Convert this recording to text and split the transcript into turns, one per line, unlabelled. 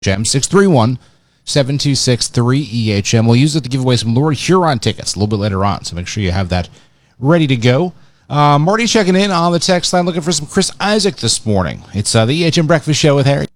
EHM 631-726-3EHM. We'll use it to give away some Lord Huron tickets a little bit later on, so make sure you have that ready to go. Marty checking in on the text line, looking for some Chris Isaak this morning. It's the EHM Breakfast Show with Harry.